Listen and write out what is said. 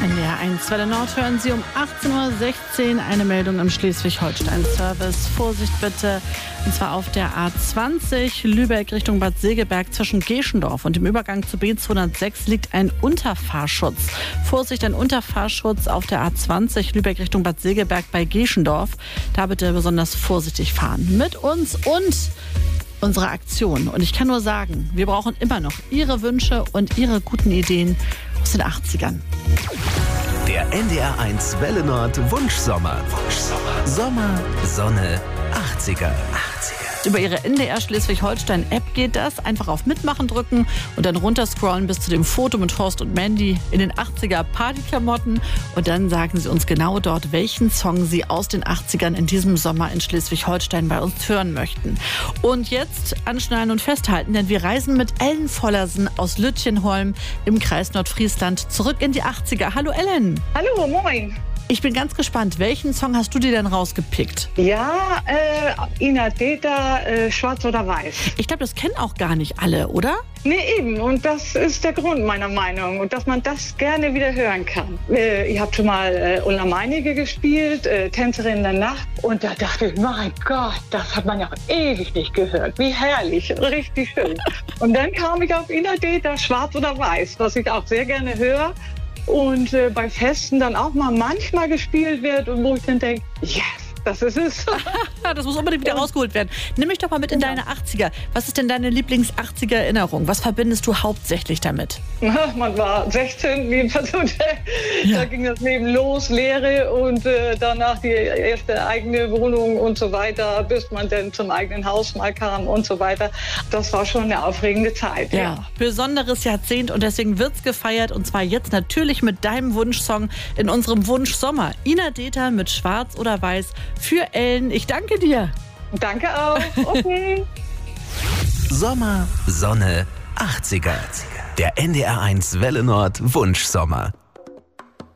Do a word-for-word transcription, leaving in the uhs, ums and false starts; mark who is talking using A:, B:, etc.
A: In der eins Welle Nord hören Sie um achtzehn Uhr sechzehn eine Meldung im Schleswig-Holstein-Service. Vorsicht bitte, und zwar auf der A zwanzig Lübeck Richtung Bad Segeberg zwischen Geschendorf und dem Übergang zu B zweihundertsechs liegt ein Unterfahrschutz. Vorsicht, ein Unterfahrschutz auf der A zwanzig Lübeck Richtung Bad Segeberg bei Geschendorf. Da bitte besonders vorsichtig fahren. Mit uns und unsere Aktion. Und ich kann nur sagen, wir brauchen immer noch Ihre Wünsche und Ihre guten Ideen aus den achtzigern.
B: Der N D R eins Welle Nord Wunschsommer. Wunschsommer. Sommer, Sonne, achtziger. achtziger.
A: Über Ihre N D R Schleswig-Holstein-App geht das. Einfach auf Mitmachen drücken und dann runterscrollen bis zu dem Foto mit Horst und Mandy in den achtziger Partyklamotten. Und dann sagen Sie uns genau dort, welchen Song Sie aus den achtzigern in diesem Sommer in Schleswig-Holstein bei uns hören möchten. Und jetzt anschnallen und festhalten, denn wir reisen mit Ellen Vollersen aus Lütjenholm im Kreis Nordfriesland zurück in die achtziger. Hallo Ellen.
C: Hallo, moin.
A: Ich bin ganz gespannt, welchen Song hast du dir denn rausgepickt?
C: Ja, äh, Ina Deta, äh, Schwarz oder Weiß.
A: Ich glaube, das kennen auch gar nicht alle, oder?
C: Nee, eben. Und das ist der Grund meiner Meinung. Und dass man das gerne wieder hören kann. Äh, ihr habt schon mal äh, Ulla Meinige gespielt, äh, Tänzerin der Nacht. Und da dachte ich, mein Gott, das hat man ja ewig nicht gehört. Wie herrlich, richtig schön. Und dann kam ich auf Ina Deta, Schwarz oder Weiß, was ich auch sehr gerne höre. Und äh, bei Festen dann auch mal manchmal gespielt wird und wo ich dann denke, yes, das ist es.
A: Das muss unbedingt wieder rausgeholt werden. Nimm mich doch mal mit in deine achtziger. Was ist denn deine Lieblings-achtziger-Erinnerung? Was verbindest du hauptsächlich damit?
C: Man war sechzehn, jedenfalls, und äh,
A: Ja.
C: da ging das Leben los, Lehre und äh, danach die erste eigene Wohnung und so weiter, bis man dann zum eigenen Haus mal kam und so weiter. Das war schon eine aufregende Zeit.
A: Ja,
C: Ja.
A: besonderes Jahrzehnt und deswegen wird's gefeiert und zwar jetzt natürlich mit deinem Wunschsong in unserem Wunschsommer. Ina Deta mit Schwarz oder Weiß für Ellen. Ich danke dir.
C: Danke auch. Okay.
B: Sommer, Sonne, achtziger. Der N D R eins Welle Nord Wunschsommer.